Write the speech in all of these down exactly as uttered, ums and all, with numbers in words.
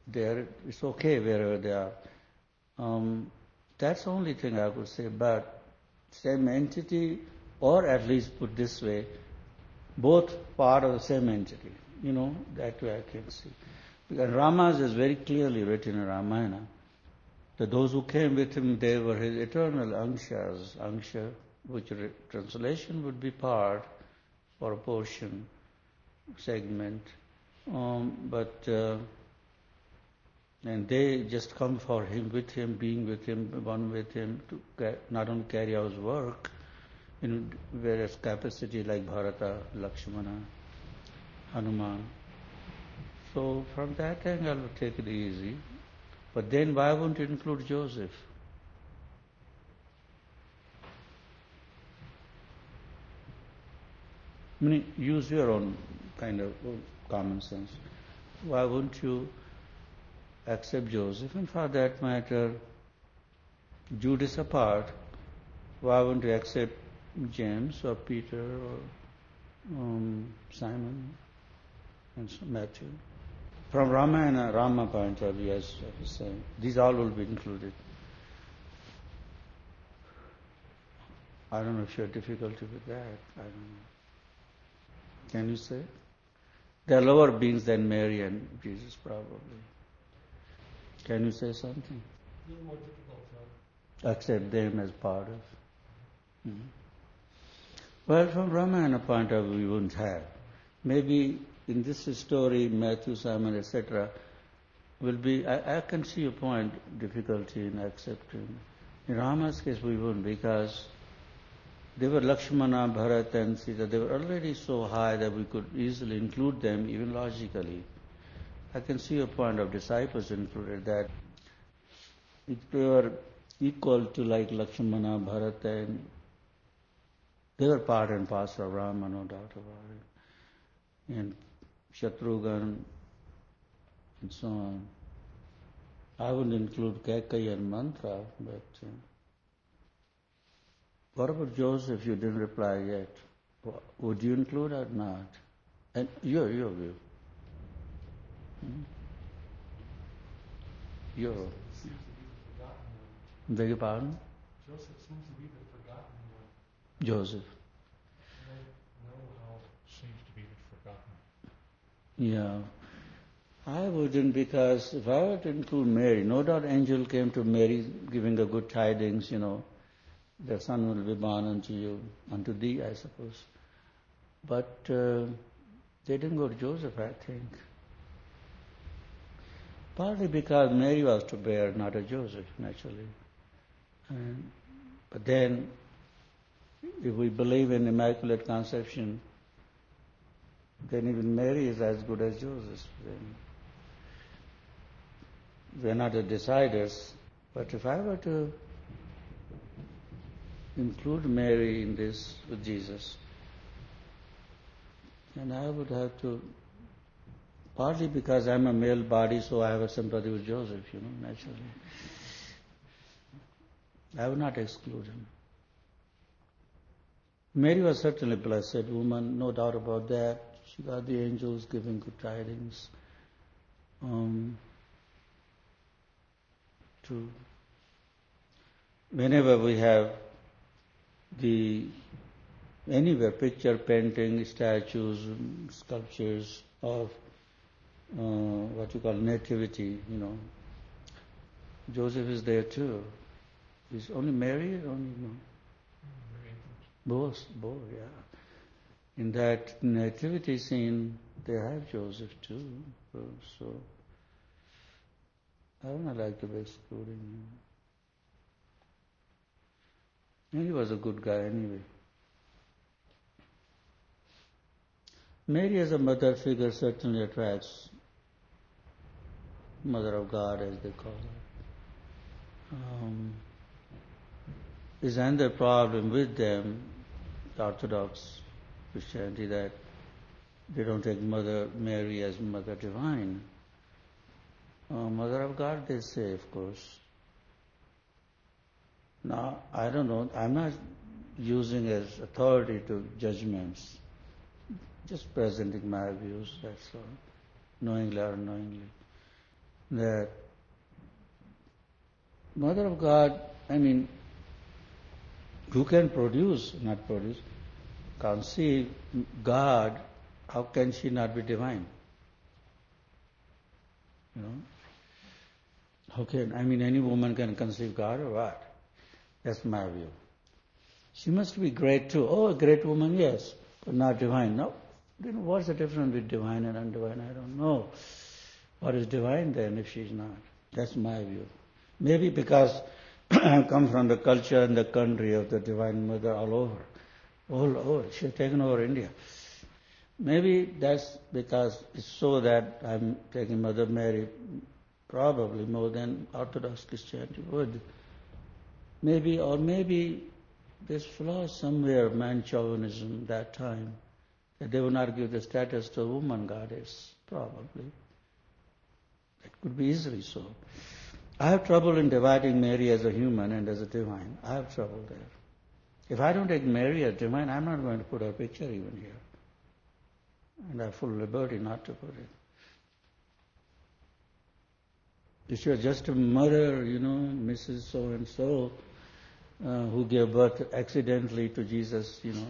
there. It's okay wherever they are. Um, that's the only thing I would say. But same entity, or at least put this way, both part of the same entity. You know, that way I can see. Because Rama's is very clearly written in Ramayana that those who came with him, they were his eternal angshas, angsha, which re- translation would be part or a portion, segment. Um, but uh, and they just come for him, with him, being with him, one with him, to ca- not only carry out his work in various capacity like Bharata, Lakshmana, Hanuman. So from that angle, we take it easy. But then why won't it include Joseph? I mean, use your own kind of common sense. Why won't you accept Joseph? And for that matter, Judas apart, why won't you accept James or Peter or um, Simon and Matthew? From Ramayana, Rama point of view, as I was saying, these all will be included. I don't know if you have difficulty with that. I don't know. Can you say? They are lower beings than Mary and Jesus, probably. Can you say something? A little more difficult, sir. Accept them as part of. Mm-hmm. Well, from Ramayana point of view, we wouldn't have. Maybe in this story, Matthew, Simon, et cetera, will be. I, I can see your point. Difficulty in accepting. In Rama's case, we wouldn't, because they were Lakshmana, Bharat, and Sita. They were already so high that we could easily include them, even logically. I can see your point of disciples included, that they were equal to like Lakshmana, Bharat, and they were part and parcel of Rama, no doubt about it. And Shatrughan, and so on. I wouldn't include Kaikai and Mantra, but uh, what about Joseph? You didn't reply yet. Would you include or not? And your your view. Hmm? Your. Joseph seems to be the forgotten one. Beg your pardon? Joseph seems to be the forgotten one. Joseph. I don't know how seems to be the forgotten. Yeah. I wouldn't, because if I were to include Mary, no doubt angel came to Mary giving the good tidings, you know, the son will be born unto you, unto thee, I suppose. But uh, they didn't go to Joseph, I think. Partly because Mary was to bear, not a Joseph, naturally. And, but then, if we believe in Immaculate Conception, then even Mary is as good as Joseph. Then we're not the deciders, but if I were to include Mary in this with Jesus, then I would have to, partly because I'm a male body, so I have a sympathy with Joseph, you know, naturally. I would not exclude him. Mary was certainly a blessed woman, no doubt about that. She got the angels giving good tidings. Um, to whenever we have the anywhere picture, painting, statues, sculptures of uh, what you call nativity, you know, Joseph is there too. Is only Mary or only no? Both, both, yeah. In that nativity scene, they have Joseph too. So I would not like to be excluding him. And he was a good guy anyway. Mary as a mother figure certainly attracts Mother of God, as they call her. Um, is another problem with them, the Orthodox Christianity, that they don't take Mother Mary as Mother Divine. Uh, Mother of God, they say, of course. Now, I don't know, I'm not using as authority to judgments, just presenting my views, that's all, knowingly or unknowingly. that Mother of God, I mean, who can produce, not produce, conceive God, how can she not be divine? You know? How can, I mean, any woman can conceive God or what? That's my view. She must be great too. Oh, a great woman, yes, but not divine. No. Then what's the difference between divine and undivine? I don't know. What is divine then if she's not? That's my view. Maybe because I come from the culture and the country of the Divine Mother all over. All over. She has taken over India. Maybe that's because it's so that I'm taking Mother Mary probably more than Orthodox Christianity would. Maybe, or maybe there's flaw somewhere of man chauvinism that time, that they would not give the status to a woman goddess, probably. It could be easily so. I have trouble in dividing Mary as a human and as a divine. I have trouble there. If I don't take Mary as divine, I'm not going to put her picture even here. And I have full liberty not to put it. If she was just a mother, you know, Missus So-and-so, uh, who gave birth accidentally to Jesus, you know,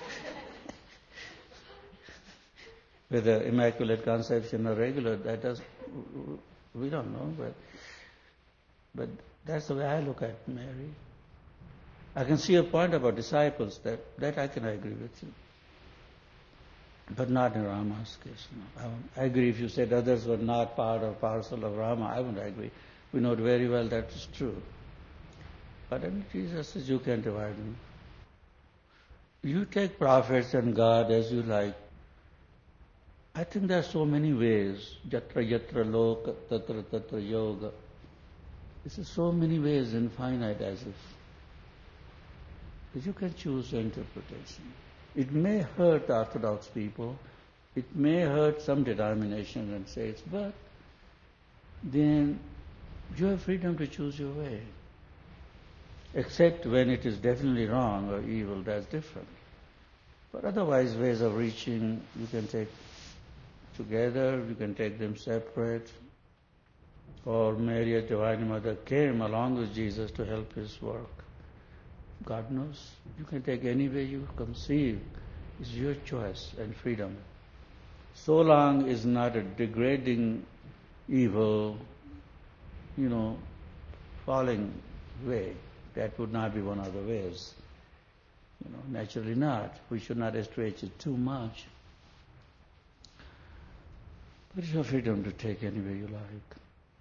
with the Immaculate Conception or regular, that does, we don't know, but but that's the way I look at Mary. I can see a point about disciples, that, that I can agree with you. But not in Rama's case. No. I, won't, I agree if you said others were not part or parcel of Rama, I wouldn't agree. We know very well that is true. But in Jesus says you can divide them. You take prophets and God as you like. I think there are so many ways. Yatra yatra loka, tatra tatra yoga. This is so many ways, infinite as if. But you can choose the interpretation. It may hurt Orthodox people. It may hurt some denominations and sects, but then you have freedom to choose your way. Except when it is definitely wrong or evil, that's different. But otherwise, ways of reaching, you can take together, you can take them separate. Or Mary, as Divine Mother, came along with Jesus to help his work. God knows. You can take any way you conceive. It's your choice and freedom. So long is not a degrading, evil, you know, falling way. That would not be one of the ways. You know, naturally not. We should not stretch it too much. But it's your freedom to take any way you like.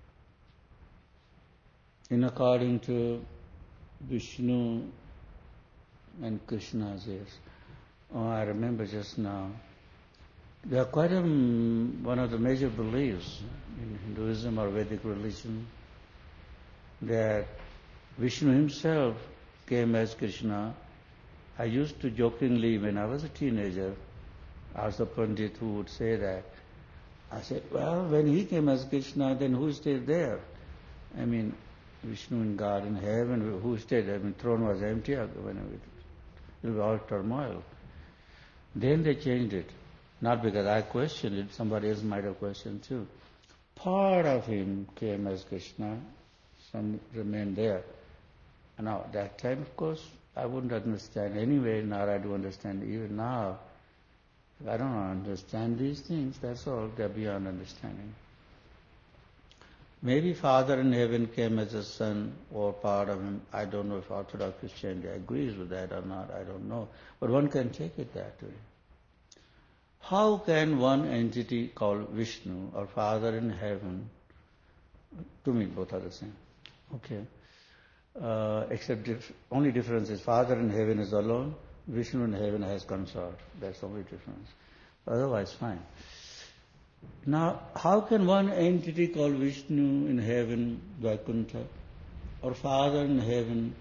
In according to Vishnu and Krishna's ears. Oh, I remember just now. They are quite a, one of the major beliefs in Hinduism or Vedic religion that Vishnu himself came as Krishna. I used to jokingly, when I was a teenager, ask the Pandit who would say that. I said, well, when he came as Krishna, then who stayed there? I mean, Vishnu and God in heaven, who stayed there? I mean, throne was empty, when it was all turmoil. Then they changed it. Not because I questioned it, somebody else might have questioned too. Part of him came as Krishna, some remained there. And now, at that time, of course, I wouldn't understand anyway, nor I do understand even now. I don't understand these things, that's all, they're beyond understanding. Maybe Father in heaven came as a son or part of him. I don't know if Orthodox Christianity agrees with that or not, I don't know. But one can take it that way. How can one entity called Vishnu or Father in heaven, to me both are the same, okay, uh, except dif- only difference is Father in heaven is alone, Vishnu in heaven has consort. That's the only difference. Otherwise, fine. Now, how can one entity called Vishnu in heaven, Vaikuntha, or Father in heaven,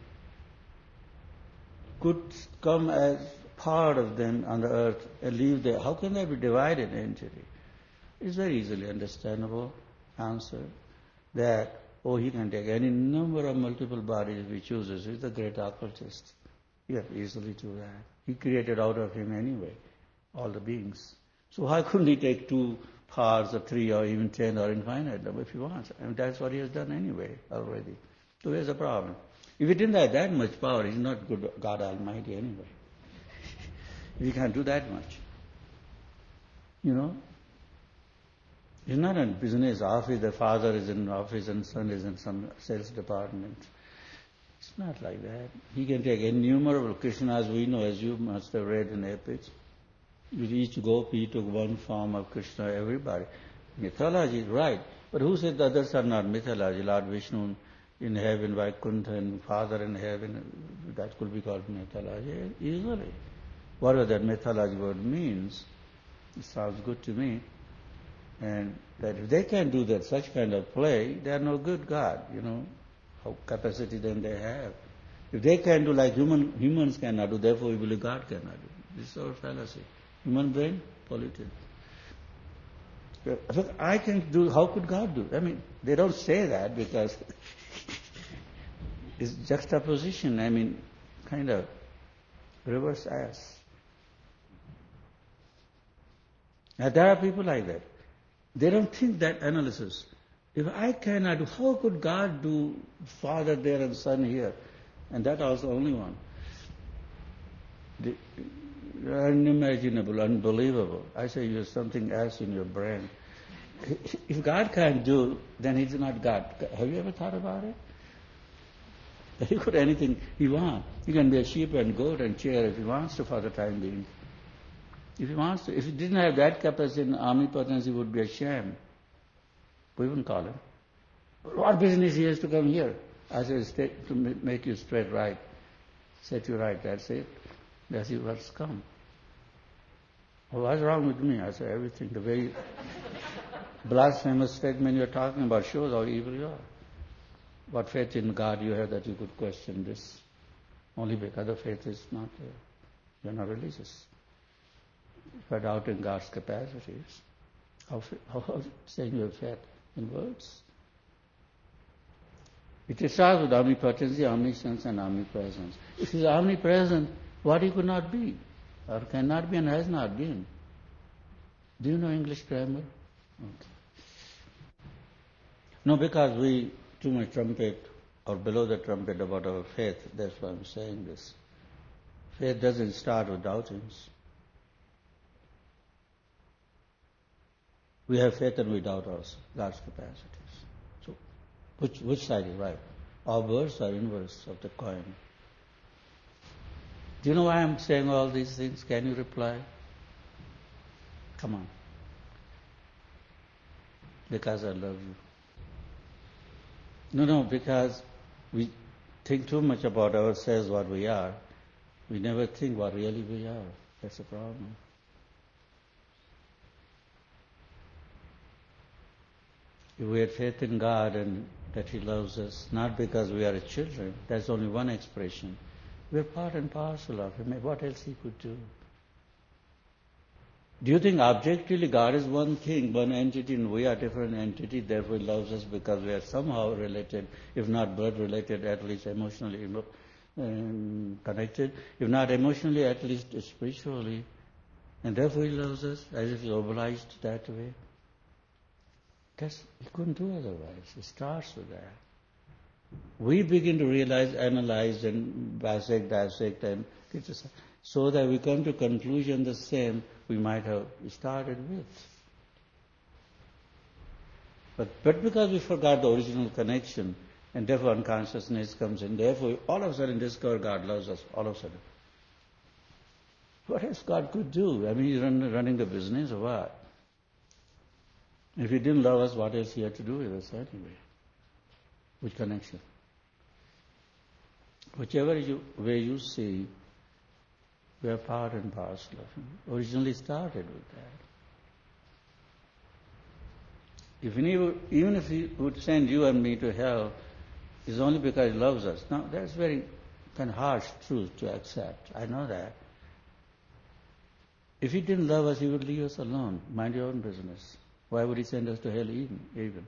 could come as part of them on the earth and live there? How can there be divided entity? It's very easily understandable answer that, oh, he can take any number of multiple bodies if he chooses. He's a great occultist. He can easily do that. He created out of him anyway, all the beings. So why couldn't he take two powers of three or even ten or infinite number if he wants. I mean, that's what he has done anyway already. So where's the problem? If he didn't have that much power, he's not good God Almighty anyway. If he can't do that much. You know? He's not in business office, the father is in office and son is in some sales department. It's not like that. He can take innumerable Krishnas we know, as you must have read in epics. Each gopi took one form of Krishna, everybody. Mythology is right. But who said the others are not mythology? Lord Vishnu in heaven, Vaikuntha and Father in heaven, that could be called mythology easily. Whatever that mythology word means, it sounds good to me. And that if they can do that, such kind of play, they are no good God, you know, how capacity then they have. If they can do like human humans cannot do, therefore we believe God cannot do. This is our fallacy. Human brain, polluted. Look, I can do, how could God do? I mean, they don't say that because it's juxtaposition, I mean, kind of reverse ass. Now there are people like that. They don't think that analysis. If I cannot do, how could God do Father there and Son here? And that also only one. The, unimaginable, unbelievable. I say you have something else in your brain. If God can't do, then He's not God. Have you ever thought about it? He could do anything He wants. He can be a sheep and goat and chair if He wants to for the time being. If He wants to. If He didn't have that capacity in omnipotence, He would be a sham. We wouldn't call Him. What business He has to come here? I say, to make you straight right. Set you right, that's it. That's what's come. Well, what's wrong with me? I say everything. The very blasphemous statement you're talking about shows how evil you are. What faith in God you have that you could question this? Only because the faith is not there. You're not religious. If I doubt in God's capacities, how, how saying you have faith in words? It starts with omnipotency, omniscience, and omnipresence. If He's omnipresent, what He could not be, or cannot be, and has not been. Do you know English grammar? Okay. No, because we too much trumpet, or below the trumpet about our faith, that's why I'm saying this. Faith doesn't start with doubtings. We have faith and we doubt our God's capacities. So, which which side is right? Obverse or inverse of the coin? Do you know why I'm saying all these things? Can you reply? Come on. Because I love you. No, no, because we think too much about ourselves, what we are. We never think what really we are. That's the problem. If we had faith in God and that He loves us, not because we are His children, that's only one expression. We're part and parcel of Him. What else He could do? Do you think objectively God is one thing, one entity, and we are different entity, therefore He loves us because we are somehow related, if not blood related, at least emotionally um, connected, if not emotionally, at least spiritually, and therefore He loves us as if He's obliged that way? That's, He couldn't do otherwise. It starts with that. We begin to realize, analyze, and dissect, dissect, and criticize, so that we come to conclusion the same we might have started with. But, but because we forgot the original connection, and therefore unconsciousness comes in, therefore all of a sudden discover God loves us, all of a sudden. What else God could do? I mean, He's run, running the business or what? If He didn't love us, what else He had to do with us anyway? Which connection? Whichever you, way you see, we are part and parcel of Him. Originally started with that. If he, even if He would send you and me to hell, it's only because He loves us. Now, that's very kind of harsh truth to accept. I know that. If He didn't love us, He would leave us alone. Mind your own business. Why would He send us to hell even? even?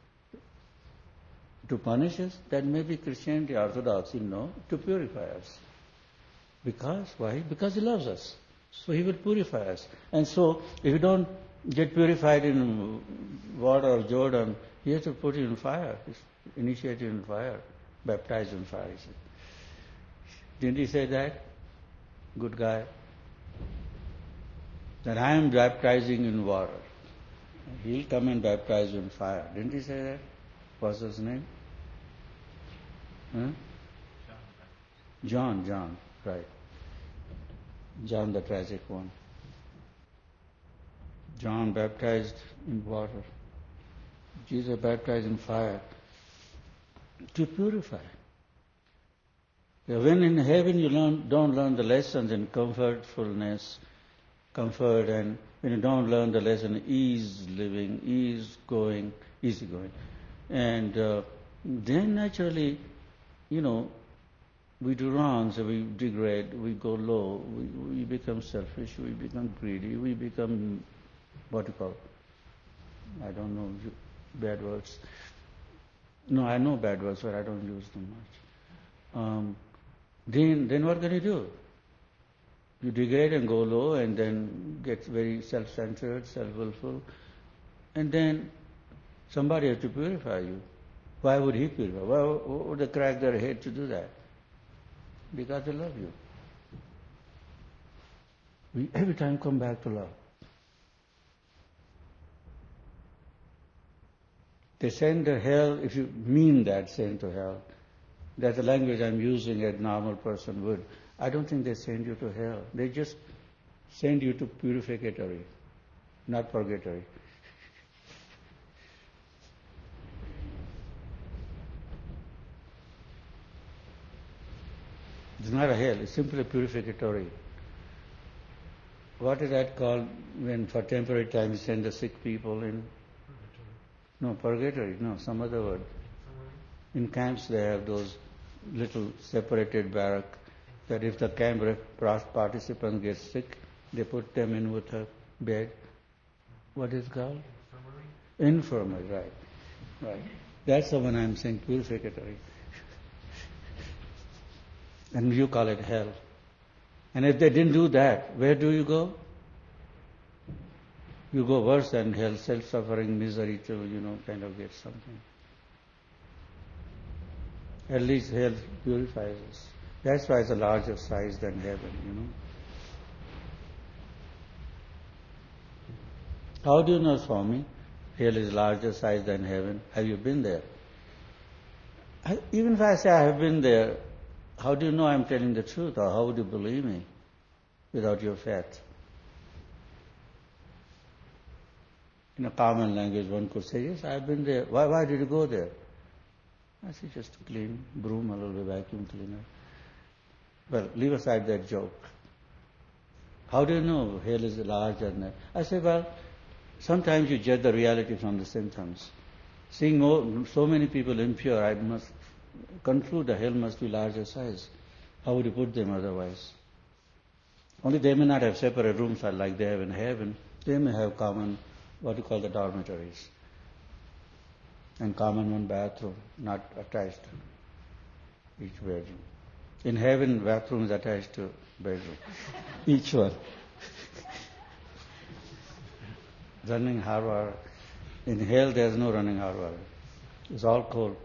To punish us? That may be Christianity, orthodoxy, no. To purify us. Because, why? Because He loves us. So He will purify us. And so, if you don't get purified in water of Jordan, he has to put it in fire, initiate it in fire, baptize in fire. He said. Didn't he say that? Good guy. That I am baptizing in water. He'll come and baptize you in fire. Didn't he say that? What's his name? Huh? John, John, right. John the tragic one. John baptized in water. Jesus baptized in fire to purify. When in heaven you learn, don't learn the lessons in comfortfulness, comfort, and when you don't learn the lesson ease living, ease going, easy going, and uh, then naturally, you know, we do wrong, so we degrade, we go low, we, we become selfish, we become greedy, we become, what you call, I don't know, bad words. No, I know bad words, but I don't use them much. Um, then, then what can you do? You degrade and go low and then get very self-centered, self-willful, and then somebody has to purify you. Why would he purify? Why would they crack their head to do that? Because they love you. We every time come back to love. They send to hell, if you mean that, send to hell. That's the language I'm using a normal person would. I don't think they send you to hell. They just send you to purificatory, not purgatory. It's not a hell, it's simply a purificatory. What is that called when for temporary time you send the sick people in? Purgatory. No, purgatory, no, some other word. In camps they have those little separated barrack that if the camp participant gets sick, they put them in with a bed. What is it called? Infirmary. Infirmary, right. Right. That's the one I'm saying, purificatory. And you call it hell. And if they didn't do that, where do you go? You go worse than hell, self-suffering, misery to, you know, kind of get something. At least hell purifies us. That's why it's a larger size than heaven, you know. How do you know, Swami, hell is larger size than heaven? Have you been there? I, even if I say I have been there, how do you know I'm telling the truth, or how would you believe me without your faith? In a common language, one could say, yes, I've been there. Why, why did you go there? I say, just to clean, broom a little bit, vacuum cleaner. Well, leave aside that joke. How do you know hell is larger than that? I say, well, sometimes you judge the reality from the symptoms. Seeing more, so many people impure, I must conclude the hell must be larger size. How would you put them otherwise? Only they may not have separate rooms like they have in heaven. They may have common, what you call the dormitories. And common one bathroom, not attached to each bedroom. In heaven, bathroom is attached to bedroom. Each one. Running hot water. In hell, there's no running hot water. It's all cold.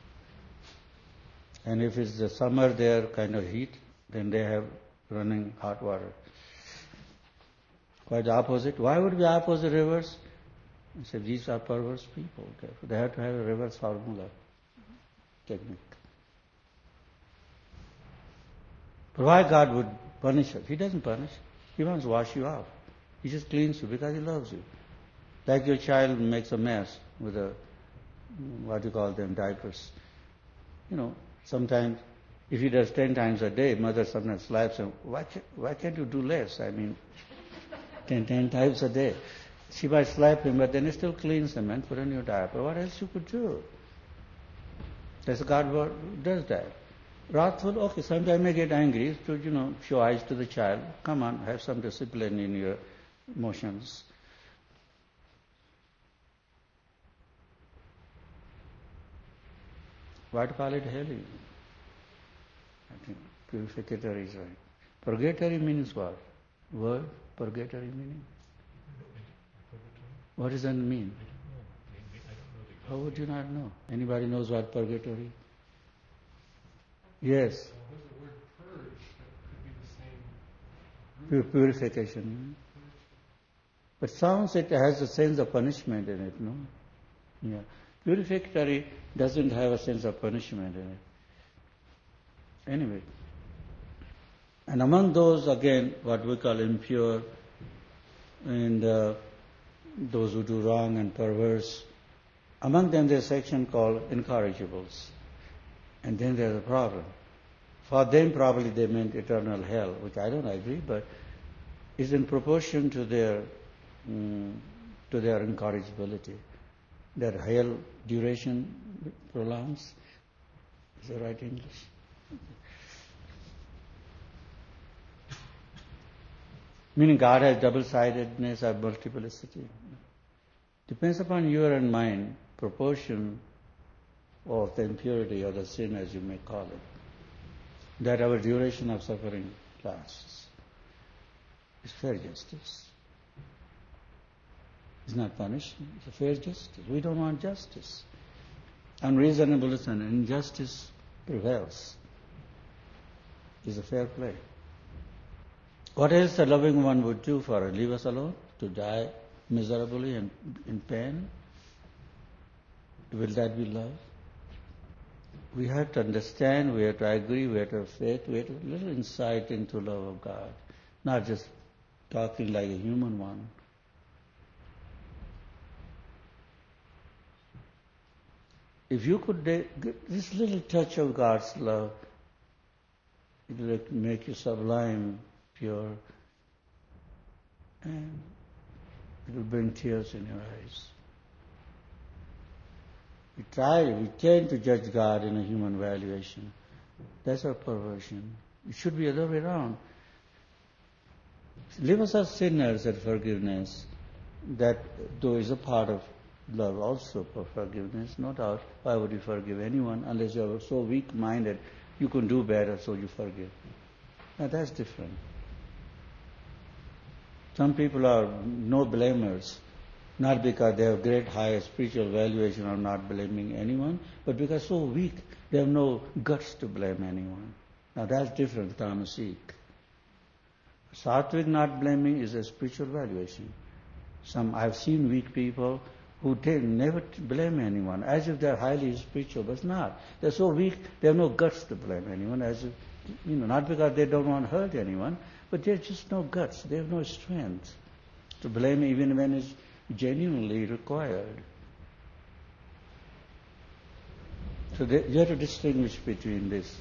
And if it's the summer there, kind of heat, then they have running hot water. Quite the opposite. Why would be opposite reverse? I said, these are perverse people. They have to have a reverse formula technique. But why God would punish us? He doesn't punish. He wants to wash you off. He just cleans you because He loves you. Like your child makes a mess with a, what do you call them, diapers. You know, sometimes if he does ten times a day, mother sometimes slaps him. Why can't, why can't you do less? I mean, ten, ten times a day. She might slap him, but then he still cleans him and put a new diaper. What else you could do? That's God does that. Wrathful, okay, sometimes I get angry to, you know, show eyes to the child. Come on, have some discipline in your emotions. Why to call it hell? I think purificatory is right. Purgatory means what? Word? Purgatory meaning? What does that mean? I don't know. Maybe, I don't know the How would you definition. not know? Anybody knows what purgatory? Yes. Well, there's the word purge that could be the same Pur- root. Purification. But sounds it has a sense of punishment in it, no? Yeah. Purificatory doesn't have a sense of punishment in it. Anyway. And among those, again, what we call impure and uh, those who do wrong and perverse, among them there's a section called incorrigibles. And then there's a problem. For them probably they meant eternal hell, which I don't agree, but is in proportion to their mm, to their incorrigibility. Their hell duration prolongs. Is that right English? Meaning God has double-sidedness or multiplicity. Depends upon your and mine proportion of the impurity or the sin, as you may call it, that our duration of suffering lasts. It's fair justice. It's not punishment. It's a fair justice. We don't want justice. Unreasonableness and injustice prevails. It's a fair play. What else a loving one would do for us? Leave us alone? To die miserably and in pain? Will that be love? We have to understand, we have to agree, we have to have faith, we have to have a little insight into love of God. Not just talking like a human one. If you could get this little touch of God's love, it will make you sublime, pure, and it will bring tears in your eyes. We try, we tend to judge God in a human valuation. That's our perversion. It should be the other way around. Leave us as sinners at forgiveness. That though is a part of love also for forgiveness, no doubt. Why would you forgive anyone unless you are so weak-minded you can do better, so you forgive? Now that's different. Some people are no blamers, not because they have great high spiritual valuation or not blaming anyone, but because so weak they have no guts to blame anyone. Now that's different, tamasic. Sattvic not blaming is a spiritual valuation. Some I've seen weak people who take, never blame anyone, as if they're highly spiritual, but it's not. They're so weak, they have no guts to blame anyone, as if, you know, not because they don't want to hurt anyone, but they have just no guts, they have no strength to blame even when it's genuinely required. So they, you have to distinguish between this.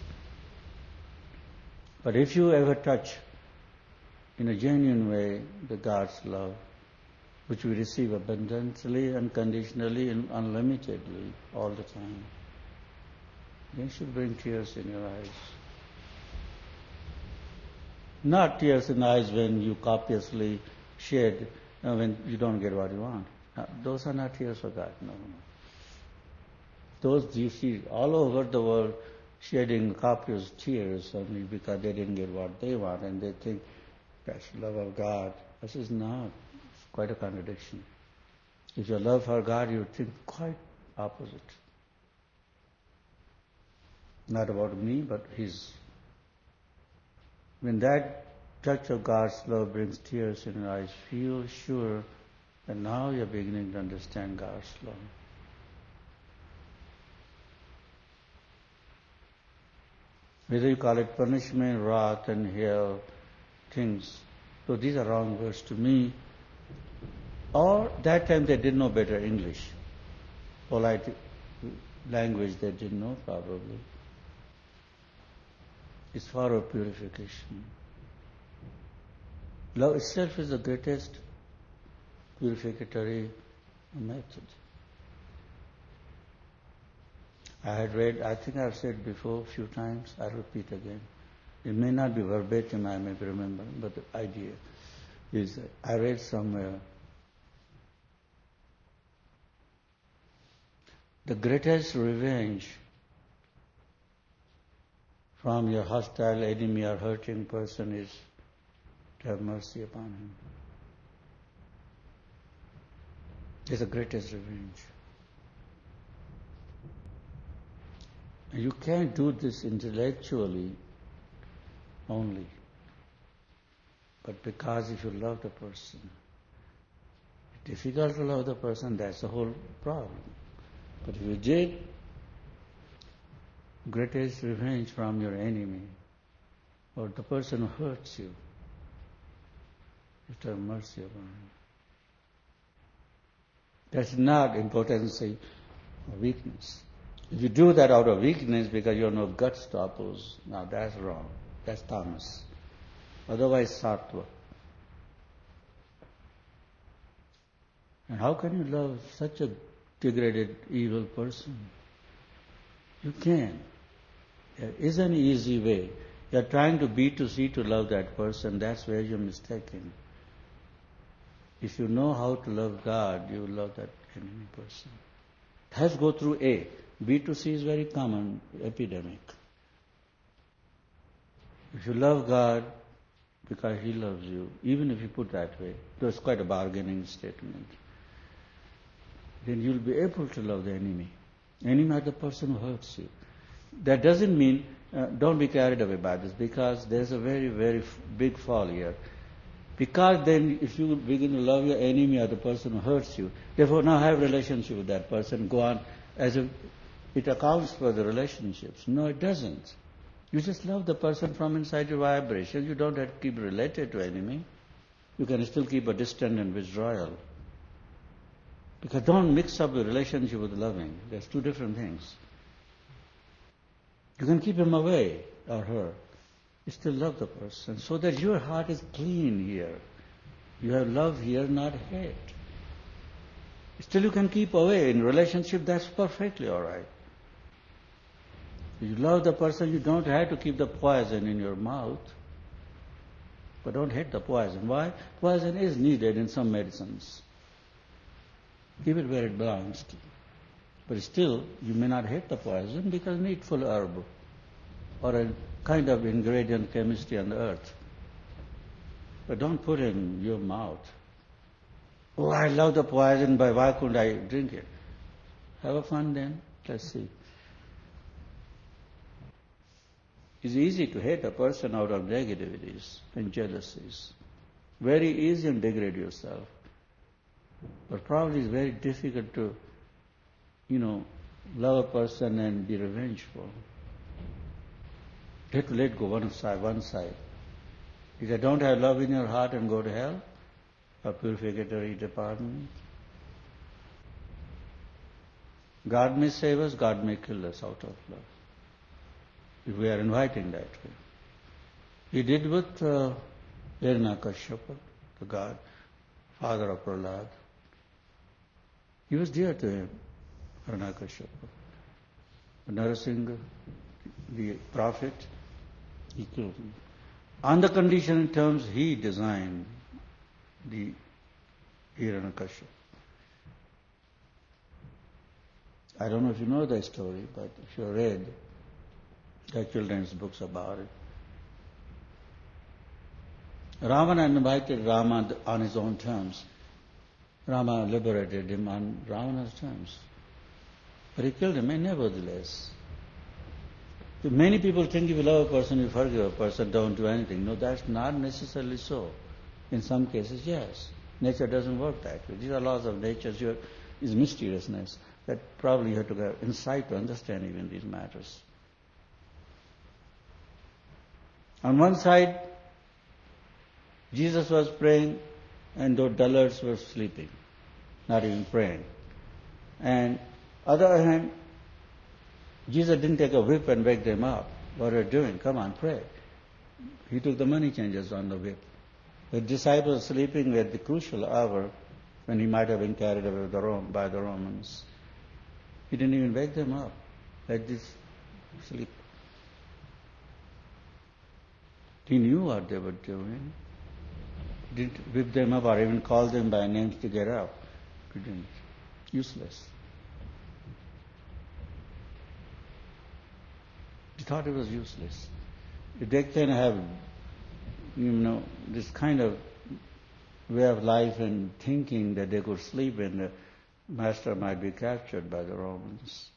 But if you ever touch in a genuine way the God's love, which we receive abundantly, unconditionally, and unlimitedly all the time, then it should bring tears in your eyes. Not tears in the eyes when you copiously shed, uh, when you don't get what you want. Uh, those are not tears for God, no, no. Those you see all over the world shedding copious tears only because they didn't get what they want and they think that's love of God. This is not. It's quite a contradiction. If you love for God, you think quite opposite. Not about me, but His. When that touch of God's love brings tears in your eyes, feel sure that now you're beginning to understand God's love. Whether you call it punishment, wrath, and hell, things. So these are wrong words to me. Or that time they didn't know better English. Polite language they didn't know probably. It's for our purification. Love itself is the greatest purificatory method. I had read, I think I've said before a few times, I'll repeat again. It may not be verbatim, I may remember, but the idea is that I read somewhere the greatest revenge from your hostile enemy or hurting person is to have mercy upon him. is the greatest revenge. And you can't do this intellectually only, but because if you love the person, it's difficult to love the person, that's the whole problem. But if you did greatest revenge from your enemy or the person who hurts you, you have mercy upon him. That's not impotency or weakness. If you do that out of weakness because you have no guts to oppose, now that's wrong. That's tamas. Otherwise, sattva. And how can you love such a degraded, evil person? You can. There is an easy way. You are trying to B to C to love that person. That's where you're mistaken. If you know how to love God, you will love that enemy person. It has to go through A. B to C is very common, epidemic. If you love God because He loves you, even if you put that way, though it's quite a bargaining statement, then you'll be able to love the enemy. Enemy is the person who hurts you. That doesn't mean, uh, don't be carried away by this, because there's a very, very f- big fall here. Because then if you begin to love your enemy or the person who hurts you, therefore now have relationship with that person, go on as if it accounts for the relationships. No, it doesn't. You just love the person from inside your vibration. You don't have to keep related to enemy. You can still keep a distant and withdrawal. Because don't mix up the relationship with loving. There's two different things. You can keep him away or her. You still love the person so that your heart is clean here. You have love here, not hate. Still you can keep away in relationship, that's perfectly all right. You love the person, you don't have to keep the poison in your mouth. But don't hate the poison. Why? Poison is needed in some medicines. Give it where it belongs to. But still, you may not hate the poison because needful herb or a kind of ingredient chemistry on the earth. But don't put it in your mouth. Oh, I love the poison, but why couldn't I drink it? Have a fun then. Let's see. It's easy to hate a person out of negativities and jealousies. Very easy and degrade yourself. But probably it's very difficult to, you know, love a person and be revengeful. You have to let go one side, one side. If you don't have love in your heart and go to hell, a purificatory department. God may save us, God may kill us out of love. If we are inviting that way. He did with uh, Hiranyakashipu, the God, father of Prahlad. He was dear to him, Hiranyakashipu. Narasingha, the prophet, he killed him. On the condition in terms he designed the Hiranyakashipu. I don't know if you know that story, but if you read, there are children's books about it. Ravana invited Rama on his own terms. Rama liberated him on Ravana's terms. But he killed him, and nevertheless. So many people think if you love a person, you forgive a person, don't do anything. No, that's not necessarily so. In some cases, yes. Nature doesn't work that way. These are laws of nature. Is mysteriousness that probably you have to have insight to understand even these matters. On one side, Jesus was praying and those dullards were sleeping, not even praying. And other hand, Jesus didn't take a whip and wake them up. What are you doing? Come on, pray. He took the money changers on the whip. The disciples sleeping at the crucial hour when he might have been carried away by the, Rom- by the Romans. He didn't even wake them up. Let this sleep. He knew what they were doing. Didn't whip them up or even call them by names to get up. He didn't. Useless. He thought it was useless. If they can have, you know, this kind of way of life and thinking that they could sleep and uh, Master might be captured by the Romans.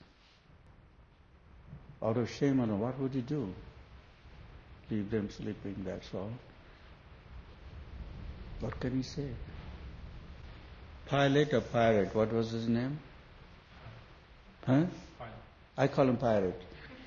Out of shame, what would he do? Leave them sleeping, that's all. What can he say? Pilate or pirate, what was his name? Huh? Pilate. I call him pirate.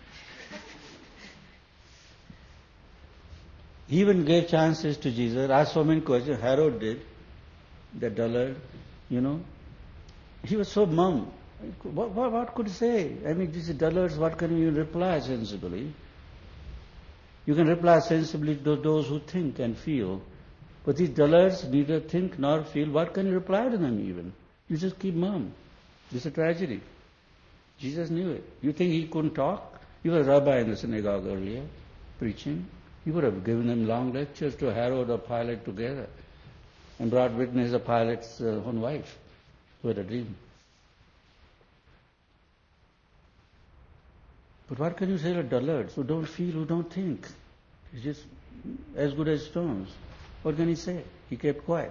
He even gave chances to Jesus, asked so many questions. Herod did, the dullard, you know. He was so mum. What, what, what could he say? I mean, these dullards, what can you reply sensibly? You can reply sensibly to those who think and feel. But these dullards neither think nor feel. What can you reply to them even? You just keep mum. It's a tragedy. Jesus knew it. You think he couldn't talk? He was a rabbi in the synagogue earlier, preaching. He would have given them long lectures to Herod or Pilate together and brought witness of Pilate's uh, own wife who had a dream. But what can you say to dullards who don't feel, who don't think? He's just as good as stones. What can he say? He kept quiet.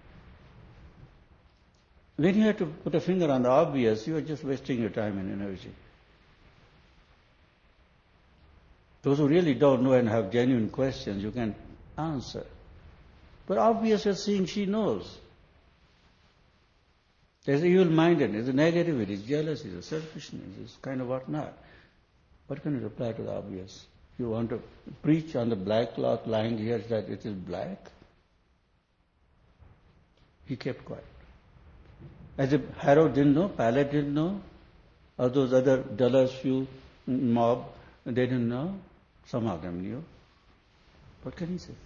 When you have to put a finger on the obvious, you are just wasting your time and energy. Those who really don't know and have genuine questions, you can answer. But obvious you're seeing she knows. There's evil-mindedness, there's negativity, there's jealousy, there's selfishness, there's kind of whatnot. What can you reply to the obvious? You want to preach on the black cloth lying here that it is black? He kept quiet. As if Herod didn't know, Pilate didn't know, or those other dullards, few mob, they didn't know. Some of them knew. What can he say?